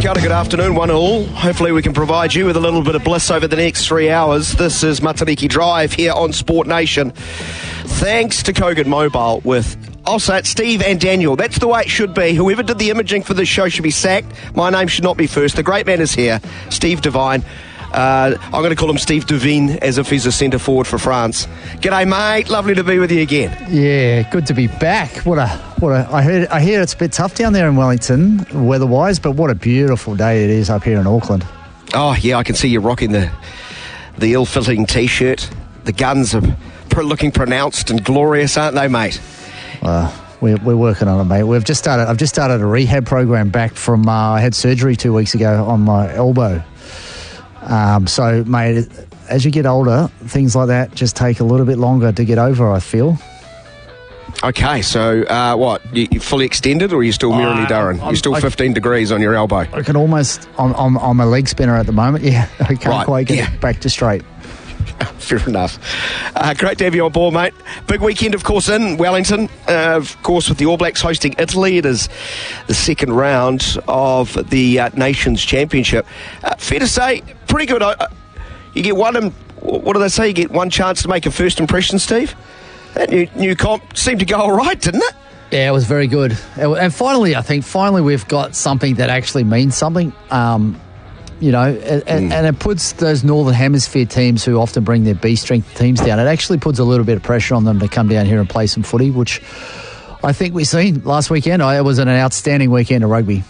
Kia ora, good afternoon, one all. Hopefully we can provide you with a little bit of bliss over the next 3 hours. This is Matariki Drive here on Sport Nation. Thanks to Kogan Mobile with, I'll say it, Steve and Daniel. That's the way it should be. Whoever did the imaging for this show should be sacked. My name should not be first. The great man is here, Steve Devine. I'm going to call him Steve Devine as if he's a centre forward for France. G'day, mate. Lovely to be with you again. Yeah, good to be back. I hear it's a bit tough down there in Wellington, weather-wise, but what a beautiful day it is up here in Auckland. Oh, yeah, I can see you rocking the ill-fitting T-shirt. The guns are looking pronounced and glorious, aren't they, mate? We're working on it, mate. I've just started a rehab program back from, I had surgery 2 weeks ago on my elbow. So, mate, as you get older, things like that just take a little bit longer to get over, I feel. Okay, so what? You fully extended, or are you still merely Durran? You're still 15 degrees on your elbow. I can almost, I'm a leg spinner at the moment. Yeah, I can't quite get it back to straight. Fair enough. Great to have you on board, mate. Big weekend, of course, in Wellington. Of course, with the All Blacks hosting Italy, it is the second round of the Nations Championship. Fair to say, pretty good. You get one, what do they say? You get one chance to make a first impression, Steve? That new comp seemed to go all right, didn't it? Yeah, it was very good. And finally, I think, we've got something that actually means something. You know, and it puts those Northern Hemisphere teams who often bring their B-strength teams down, it actually puts a little bit of pressure on them to come down here and play some footy, which I think we've seen last weekend. It was an outstanding weekend of rugby.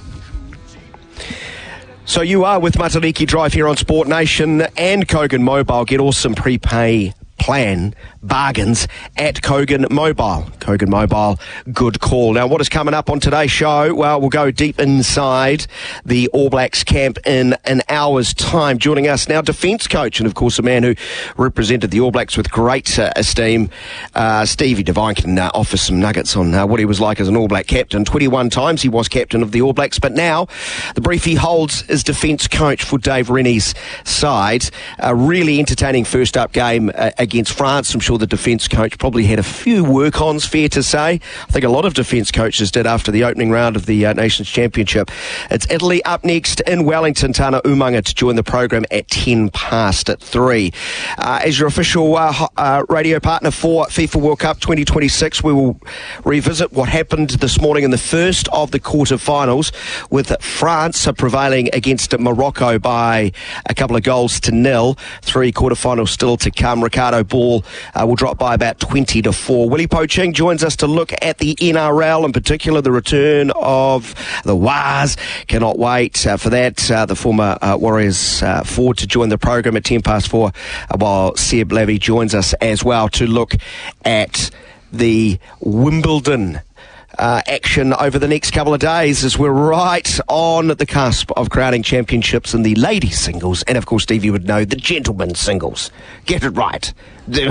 So you are with Matariki Drive here on Sport Nation and Kogan Mobile. Get awesome prepay plan bargains at Kogan Mobile. Kogan Mobile, good call. Now, what is coming up on today's show? Well, we'll go deep inside the All Blacks camp in an hour's time. Joining us now, defence coach, and of course a man who represented the All Blacks with great esteem. Stevie Devine can offer some nuggets on what he was like as an All Black captain. 21 times he was captain of the All Blacks, but now the brief he holds is defence coach for Dave Rennie's side. A really entertaining first up game against France. I'm sure the defence coach probably had a few work-ons, fair to say. I think a lot of defence coaches did after the opening round of the Nations Championship. It's Italy up next in Wellington. Tana Umaga to join the program at 3:10. As your official radio partner for FIFA World Cup 2026, we will revisit what happened this morning in the first of the quarter-finals, with France prevailing against Morocco by a couple of goals to nil. 3 quarter-finals still to come. Ricardo Ball will drop by about 20-4. Willie Poching joins us to look at the NRL, in particular the return of the Waz. Cannot wait for that. The former Warriors forward to join the program at 4:10, while Seb Levy joins us as well to look at the Wimbledon action over the next couple of days, as we're right on the cusp of crowning championships in the ladies singles, and of course, Steve, you would know, the gentlemen's singles. Get it right. Do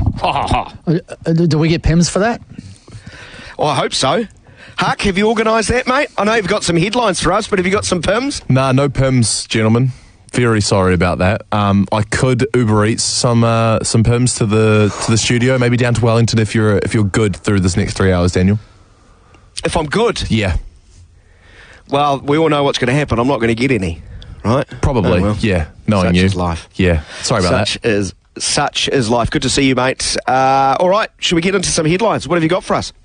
we get PIMS for that? Well, I hope so. Huck, have you organised that, mate? I know you've got some headlines for us, but have you got some PIMS? Nah, no PIMS, gentlemen. Very sorry about that. I could Uber Eats some PIMS to the studio, maybe down to Wellington if you're good through this next 3 hours, Daniel. If I'm good? Yeah. Well, we all know what's going to happen. I'm not going to get any, right? Probably, oh, well. Yeah. Knowing you. Such is life. Yeah. Sorry about that. Such is life. Good to see you, mate. All right, should we get into some headlines? What have you got for us?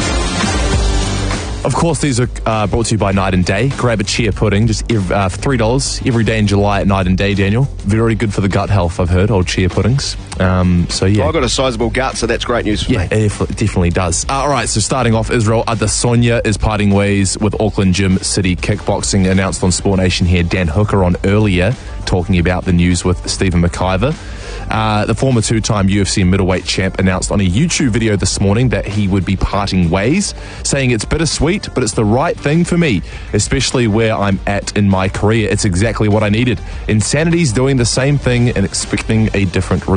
Of course, these are brought to you by Night and Day. Grab a chia pudding just for $3 every day in July at Night and Day, Daniel. Very good for the gut health, I've heard, old chia puddings. So, yeah. Well, I've got a sizable gut, so that's great news for me. Yeah, it definitely does. All right, so starting off, Israel Adesanya is parting ways with Auckland Gym City Kickboxing, announced on Sport Nation here. Dan Hooker on earlier, talking about the news with Stephen McIver. The former two-time UFC middleweight champ announced on a YouTube video this morning that he would be parting ways, saying it's bittersweet, but it's the right thing for me, especially where I'm at in my career. It's exactly what I needed. Insanity's doing the same thing and expecting a different result.